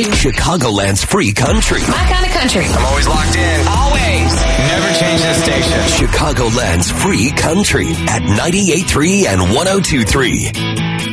Chicagoland's free country. My kind of country. I'm always locked in. Always. Never change this station. Chicagoland's free country at 98.3 and 102.3.